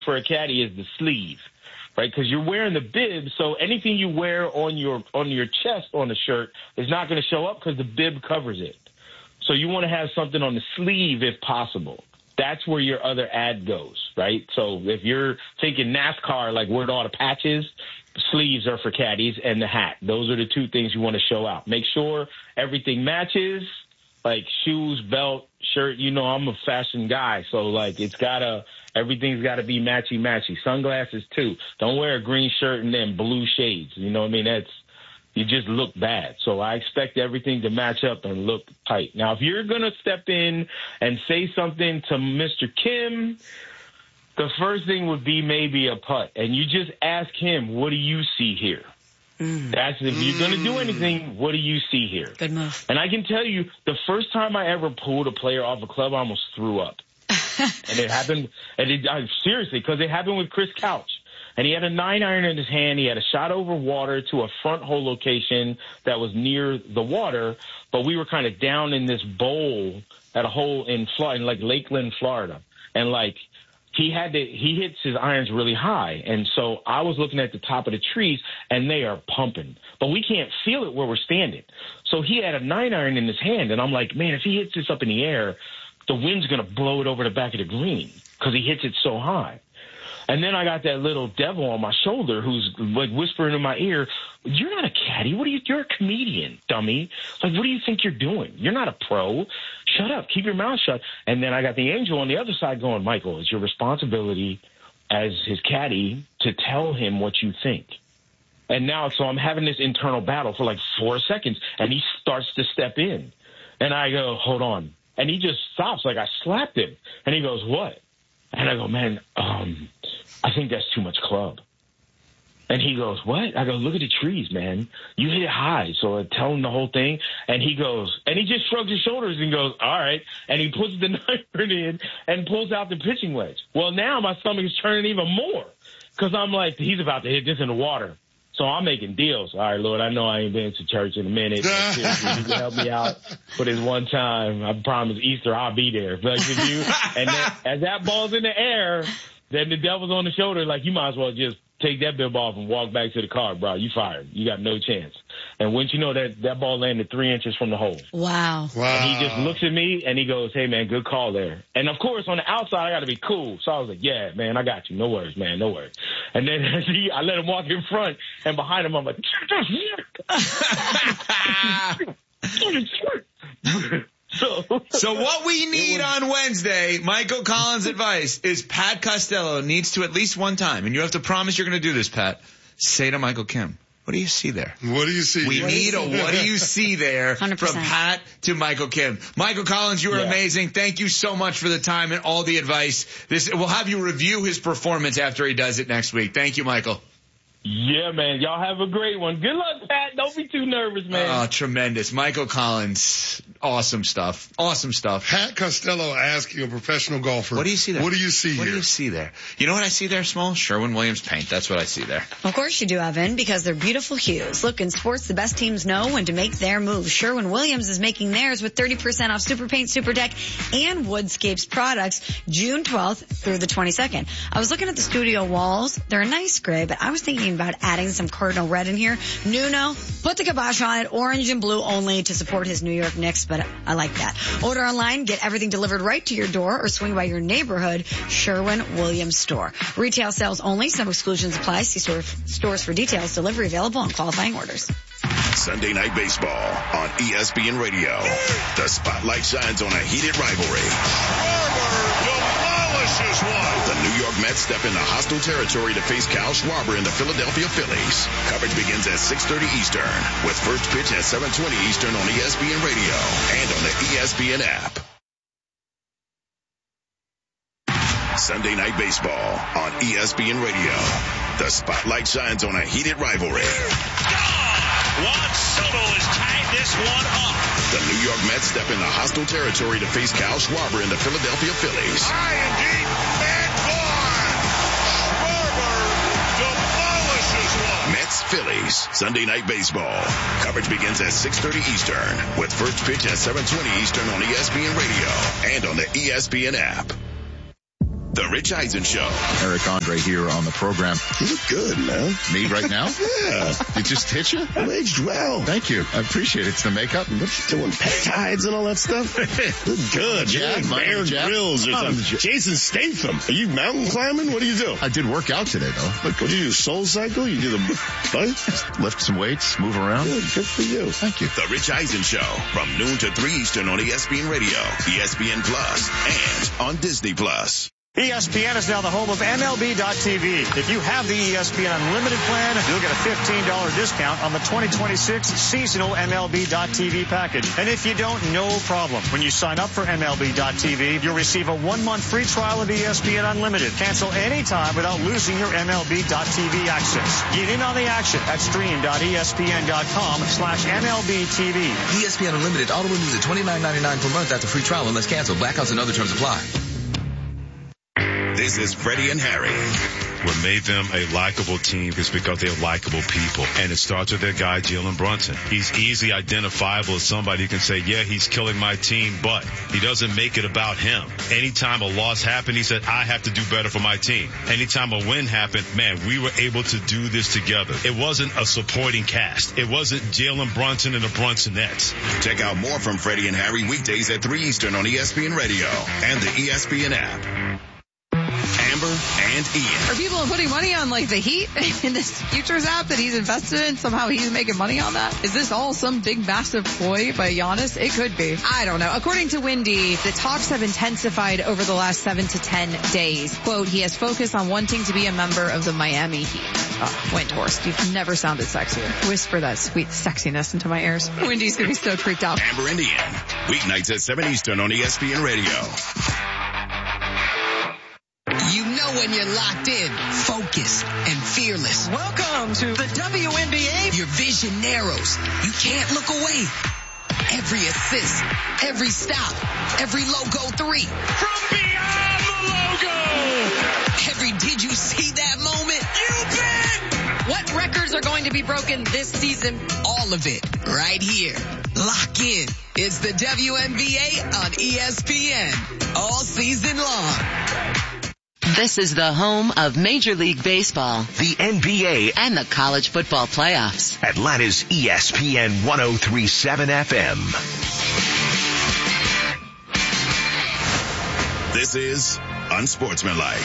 for a caddy is the sleeve, right? Because you're wearing the bib, so anything you wear on your chest on the shirt is not going to show up because the bib covers it. So you want to have something on the sleeve if possible. That's where your other ad goes, right? So if you're thinking NASCAR, like where all the patches, sleeves are for caddies, and the hat. Those are the two things you want to show out. Make sure everything matches, like shoes, belt, shirt. You know, I'm a fashion guy, so like everything's got to be matchy-matchy. Sunglasses too. Don't wear a green shirt and then blue shades. You know what I mean? You just look bad. So I expect everything to match up and look tight. Now, if you're going to step in and say something to Mr. Kim, the first thing would be maybe a putt. And you just ask him, what do you see here? That's if you're going to do anything, what do you see here? Good move. And I can tell you, the first time I ever pulled a player off a club, I almost threw up. And it happened, seriously, because it happened with Chris Couch. And he had a 9-iron in his hand. He had a shot over water to a front hole location that was near the water, but we were kind of down in this bowl at a hole in like Lakeland, Florida. And like, he hits his irons really high. And so I was looking at the top of the trees and they are pumping, but we can't feel it where we're standing. So he had a 9-iron in his hand. And I'm like, man, if he hits this up in the air, the wind's going to blow it over the back of the green because he hits it so high. And then I got that little devil on my shoulder who's like whispering in my ear, you're not a caddy. You're a comedian, dummy. Like, what do you think you're doing? You're not a pro. Shut up. Keep your mouth shut. And then I got the angel on the other side going, Michael, it's your responsibility as his caddy to tell him what you think. And now, so I'm having this internal battle for like 4 seconds, and he starts to step in. And I go, hold on. And he just stops like I slapped him. And he goes, what? And I go, man, I think that's too much club. And he goes, what? I go, look at the trees, man. You hit high. So I tell him the whole thing. And he goes, and he just shrugs his shoulders and goes, all right. And he puts the 9-iron in and pulls out the pitching wedge. Well, now my stomach is turning even more because I'm like, he's about to hit this in the water. So I'm making deals. All right, Lord, I know I ain't been to church in a minute. Seriously, you can help me out for this one time. I promise Easter I'll be there. Like with you. And then as that ball's in the air, then the devil's on the shoulder. Like, you might as well just take that bib off and walk back to the car, bro. You fired. You got no chance. And once you know that ball landed 3 inches from the hole. Wow. And he just looks at me and he goes, hey, man, good call there. And, of course, on the outside, I got to be cool. So I was like, yeah, man, I got you. No worries, man. No worries. And then I let him walk in front, and behind him, I'm like, So what we need on Wednesday, Michael Collins' advice is Pat Costello needs to at least one time, and you have to promise you're going to do this, Pat, say to Michael Kim, what do you see there? What do you see? We need a what do you see there 100%. From Pat to Michael Kim. Michael Collins, you are amazing. Thank you so much for the time and all the advice. We'll have you review his performance after he does it next week. Thank you, Michael. Yeah, man. Y'all have a great one. Good luck, Pat. Don't be too nervous, man. Oh, tremendous. Michael Collins. Awesome stuff. Awesome stuff. Pat Costello asking a professional golfer. What do you see there? What do you see What here? do you see there? You know what I see there, Small? Sherwin-Williams paint. That's what I see there. Of course you do, Evan, because they're beautiful hues. Look, in sports, the best teams know when to make their move. Sherwin-Williams is making theirs with 30% off Super Paint, Super Deck, and Woodscapes products June 12th through the 22nd. I was looking at the studio walls. They're a nice gray, but I was thinking about adding some cardinal red in here. Nuno, put the kibosh on it, orange and blue only to support his New York Knicks, but I like that. Order online, get everything delivered right to your door, or swing by your neighborhood Sherwin-Williams store. Retail sales only. Some exclusions apply. See stores for details. Delivery available on qualifying orders. Sunday Night Baseball on ESPN Radio. The spotlight shines on a heated rivalry. Schwarber demolishes one. The New York Mets step into hostile territory to face Kyle Schwarber and the Philadelphia Phillies. Coverage begins at 6:30 Eastern with first pitch at 7:20 Eastern on ESPN Radio and on the ESPN app. Sunday Night Baseball on ESPN Radio. The spotlight shines on a heated rivalry. Juan Soto has tied this one up. The New York Mets step into hostile territory to face Kyle Schwarber and the Philadelphia Phillies. High and deep and gone. Schwarber demolishes one. Mets Phillies Sunday Night Baseball. Coverage begins at 6:30 Eastern with first pitch at 7:20 Eastern on ESPN Radio and on the ESPN app. The Rich Eisen Show. Eric Andre here on the program. You look good, man. Me right now? Yeah. It just hit you? You aged well. Thank you. I appreciate it. It's the makeup. What you doing, peptides and all that stuff? Look good. Jack, Bear Grylls or something. Jason Statham. Are you mountain climbing? What do you do? I did work out today, though. Look, what do you do? Soul Cycle? You do the bike? Lift some weights, move around. Good for you. Thank you. The Rich Eisen Show from noon to 3 Eastern on ESPN Radio, ESPN Plus, and on Disney Plus. ESPN is now the home of MLB.TV. If you have the ESPN Unlimited plan, you'll get a $15 discount on the 2026 seasonal MLB.TV package. And if you don't, no problem. When you sign up for MLB.TV, you'll receive a 1-month free trial of ESPN Unlimited. Cancel anytime without losing your MLB.TV access. Get in on the action at stream.espn.com/MLBTV. ESPN Unlimited auto renews at $29.99 per month after free trial unless canceled. Blackouts and other terms apply. This is Freddie and Harry. What made them a likable team is because they're likable people. And it starts with their guy, Jalen Brunson. He's easily identifiable as somebody who can say, yeah, he's killing my team, but he doesn't make it about him. Anytime a loss happened, he said, I have to do better for my team. Anytime a win happened, man, we were able to do this together. It wasn't a supporting cast. It wasn't Jalen Brunson and the Brunsonettes. Check out more from Freddie and Harry weekdays at 3 Eastern on ESPN Radio and the ESPN app. Amber and Ian. Are people putting money on like the Heat in this futures app that he's invested in? Somehow he's making money on that? Is this all some big massive ploy by Giannis? It could be. I don't know. According to Wendy, the talks have intensified over the last 7 to 10 days. Quote, he has focused on wanting to be a member of the Miami Heat. Windhorst, you've never sounded sexier. Whisper that sweet sexiness into my ears. Wendy's gonna be so freaked out. Amber and Ian. Weeknights at 7 Eastern on ESPN Radio. You know when you're locked in, focused, and fearless. Welcome to the WNBA. Your vision narrows. You can't look away. Every assist, every stop, every logo three. From beyond the logo. Every did you see that moment? You bet. What records are going to be broken this season? All of it right here. Lock in. It's the WNBA on ESPN. All season long. This is the home of Major League Baseball, the NBA, and the college football playoffs. Atlanta's ESPN 103.7 FM. This is Unsportsmanlike.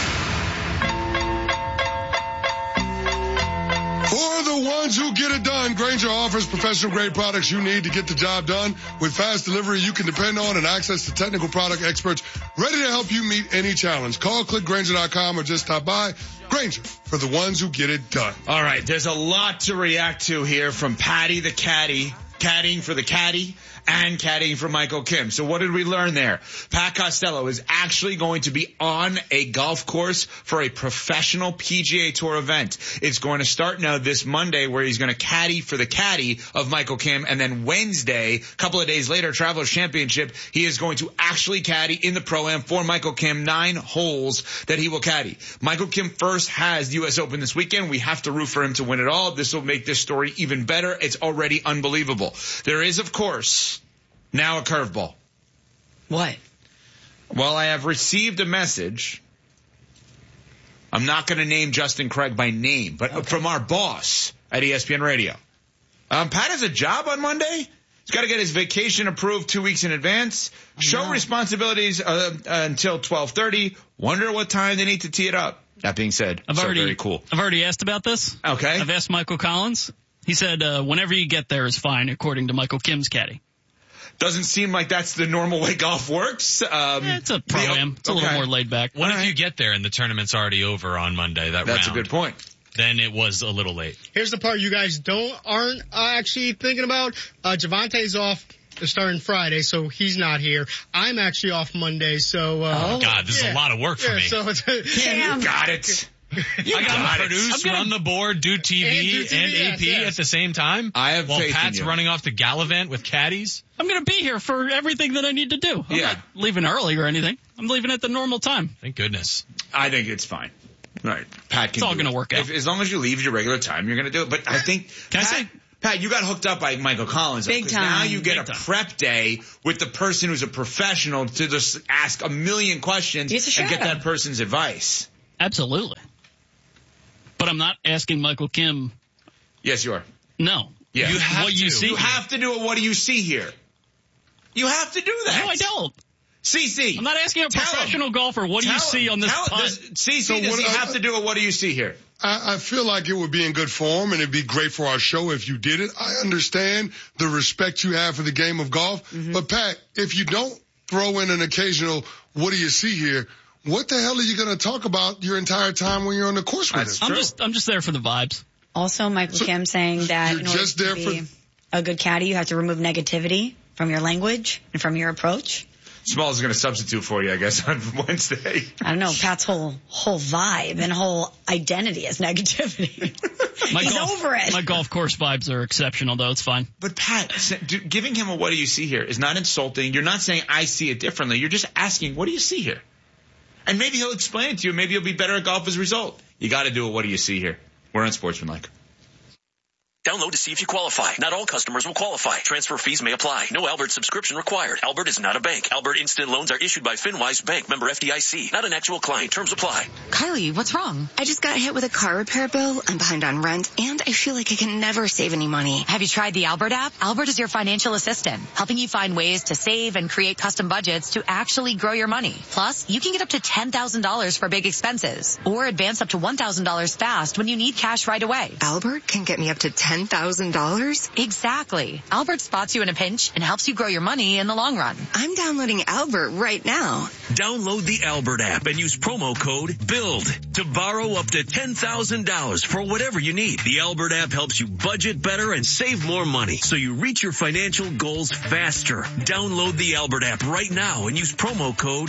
For the ones who get it done, Grainger offers professional-grade products you need to get the job done. With fast delivery you can depend on and access to technical product experts ready to help you meet any challenge. Call, click Grainger.com, or just stop by. Grainger, for the ones who get it done. All right, there's a lot to react to here from Patty the Caddy, caddying for the caddy, and caddying for Michael Kim. So what did we learn there? Pat Costello is actually going to be on a golf course for a professional PGA Tour event. It's going to start now this Monday, where he's going to caddy for the caddy of Michael Kim, and then Wednesday, a couple of days later, Travelers Championship, he is going to actually caddy in the Pro-Am for Michael Kim, 9 holes that he will caddy. Michael Kim first has the U.S. Open this weekend. We have to root for him to win it all. This will make this story even better. It's already unbelievable. There is, of course, now a curveball. What? Well, I have received a message. I'm not going to name Justin Craig by name, but from our boss at ESPN Radio. Pat has a job on Monday. He's got to get his vacation approved 2 weeks in advance. Show responsibilities until 12:30. Wonder what time they need to tee it up. That being said, very cool. I've already asked about this. Okay. I've asked Michael Collins. He said whenever you get there is fine, according to Michael Kim's caddy. Doesn't seem like that's the normal way golf works. It's a Pro-Am. It's a little more laid back. What if you get there and the tournament's already over on Monday, That's a good point. Then it was a little late. Here's the part you guys aren't actually thinking about. Javante's off starting Friday, so he's not here. I'm actually off Monday, so... God, this is a lot of work for me. So you got it. I got to produce, run the board, do TV and AP at the same time. I have while faith Pat's in you. running off to Gallivant with caddies. I'm going to be here for everything that I need to do. I'm not leaving early or anything. I'm leaving at the normal time. Thank goodness. I think it's fine. All right, Pat can It's all going to work out. As long as you leave your regular time, you're going to do it. But I think Pat, you got hooked up by Michael Collins. Big time. Now you get Big a time. prep day with the person who's a professional to just ask a million questions and get that person's advice. Absolutely. But I'm not asking Michael Kim. Yes, you are. No. Yeah. You have what to. you see. You have to do it. What do you see here? You have to do that. No, I don't. CC. I'm not asking a professional golfer, what do you see on this putt? CC, does he have to do it? What do you see here? I feel like it would be in good form and it'd be great for our show if you did it. I understand the respect you have for the game of golf. But Pat, if you don't throw in an occasional, what do you see here? What the hell are you going to talk about your entire time when you're on the course with him? I'm just there for the vibes. Also, Michael Kim saying that you're in order just to there be for a good caddy, you have to remove negativity from your language and from your approach. Smalls is going to substitute for you, I guess, on Wednesday. I don't know. Pat's whole vibe and whole identity is negativity. He's over it. My golf course vibes are exceptional, though. It's fine. But Pat, giving him a what do you see here is not insulting. You're not saying I see it differently. You're just asking, what do you see here? And maybe he'll explain it to you. Maybe he'll be better at golf as a result. You got to do it. What do you see here? We're on Sportsmanlike. Download to see if you qualify. Not all customers will qualify. Transfer fees may apply. No Albert subscription required. Albert is not a bank. Albert Instant Loans are issued by FinWise Bank, member FDIC. Not an actual client. Terms apply. Kylie, what's wrong? I just got hit with a car repair bill. I'm behind on rent, and I feel like I can never save any money. Have you tried the Albert app? Albert is your financial assistant, helping you find ways to save and create custom budgets to actually grow your money. Plus, you can get up to $10,000 for big expenses, or advance up to $1,000 fast when you need cash right away. Albert can get me up to $10,000? Exactly. Albert spots you in a pinch and helps you grow your money in the long run. I'm downloading Albert right now. Download the Albert app and use promo code BUILD to borrow up to $10,000 for whatever you need. The Albert app helps you budget better and save more money so you reach your financial goals faster. Download the Albert app right now and use promo code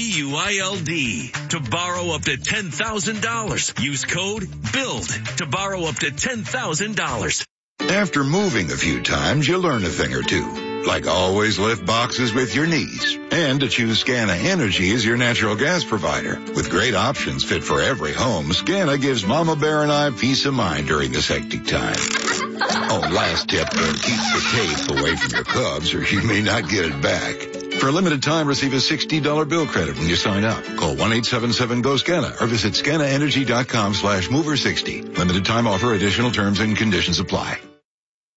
BUILD to borrow up to $10,000. Use code BUILD to borrow up to $10,000. After moving a few times, you learn a thing or two, like always lift boxes with your knees, and to choose Scana Energy as your natural gas provider. With great options fit for every home, Scana gives Mama Bear and I peace of mind during this hectic time. Oh, last tip, keep the tape away from your Cubs or you may not get it back. For a limited time, receive a $60 bill credit when you sign up. Call 1-877-GO-SCANA or visit scanaenergy.com/mover60. Limited time offer, additional terms and conditions apply.